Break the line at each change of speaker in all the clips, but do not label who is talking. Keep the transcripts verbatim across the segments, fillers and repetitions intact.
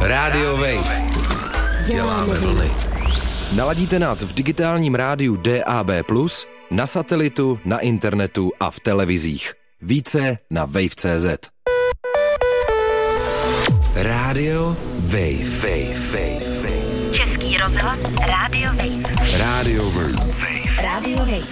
Rádio Wave. Děláme vlny. Naladíte nás v digitálním rádiu D A B plus, na satelitu, na internetu a v televizích. Více na wave tečka cé zet. Rádio Wave. Wave. Wave. Wave.
Český rozhlas Rádio Wave.
Rádio Wave.
Rádio Wave.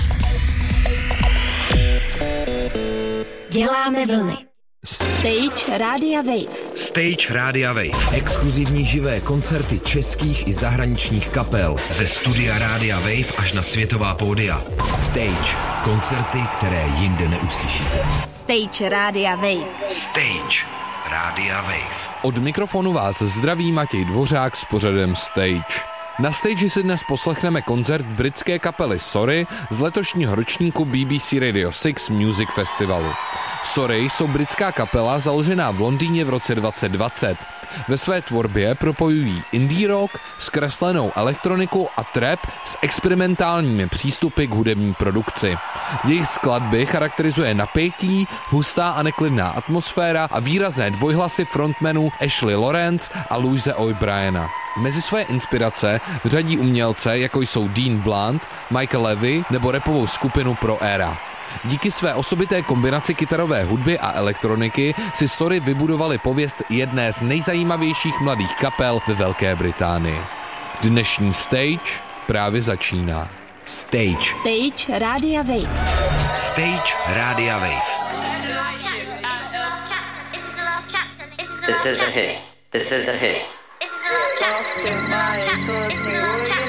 Děláme vlny. Stage Rádia Wave.
Stage Rádia Wave. Exkluzivní živé koncerty českých i zahraničních kapel. Ze studia Rádia Wave až na světová pódia. Stage. Koncerty, které jinde neuslyšíte.
Stage Rádia Wave.
Stage Rádia Wave.
Od mikrofonu vás zdraví Matěj Dvořák s pořadem Stage. Na stage si dnes poslechneme koncert britské kapely Sorry z letošního ročníku B B C Radio šest Music Festivalu. Sorry jsou britská kapela založená v Londýně v roce dvacet dvacet. Ve své tvorbě propojují indie rock, zkreslenou elektroniku a trap s experimentálními přístupy k hudební produkci. Jejich skladby charakterizuje napětí, hustá a neklidná atmosféra a výrazné dvojhlasy frontmanů Ashley Lawrence a Louise O'Briena. Mezi své inspirace řadí umělce, jako jsou Dean Blunt, Michael Levy nebo rapovou skupinu Pro Era. Díky své osobité kombinaci kytarové hudby a elektroniky si Sorry vybudovali pověst jedné z nejzajímavějších mladých kapel ve Velké Británii. Dnešní stage právě začíná.
Stage.
Stage Rádia Wave.
Stage Rádia Wave.
This is the hit. This is the hit.
This is the last chapter. This is the last chapter. This is the last chapter.